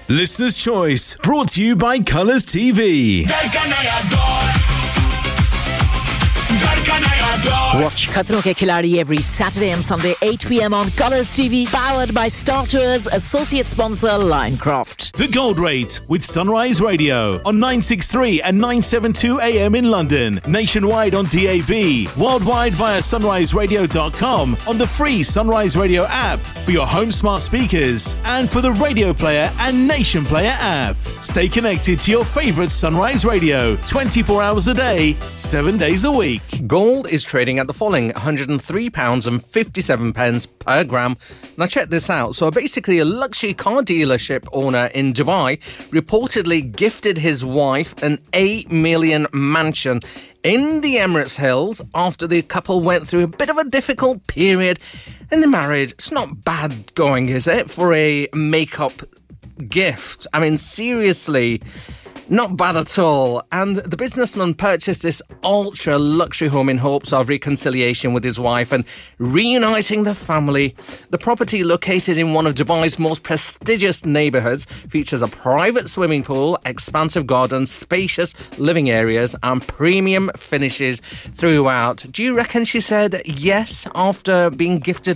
Listener's Choice, brought to you by Colours TV. Watch Khatron Ke Khiladi every Saturday and Sunday 8 p.m. on Colours TV, powered by Star Tours, associate sponsor Linecroft. The Gold Rate with Sunrise Radio on 963 and 972 AM in London, nationwide on DAB, worldwide via sunriseradio.com, on the free Sunrise Radio app for your home smart speakers and for the Radio Player and Nation Player app. Stay connected to your favourite Sunrise Radio 24 hours a day, 7 days a week. Gold is trading at the following £103.57 per gram. Now check this out. So basically a luxury car dealership owner in Dubai reportedly gifted his wife an $8 million mansion in the Emirates Hills after the couple went through a bit of a difficult period and they married. It's not bad going, is it, for a makeup gift? I mean, seriously, not bad at all. And the businessman purchased this ultra luxury home in hopes of reconciliation with his wife and reuniting the family. The property, located in one of Dubai's most prestigious neighbourhoods, features a private swimming pool, expansive gardens, spacious living areas and premium finishes throughout. Do you reckon she said yes after being gifted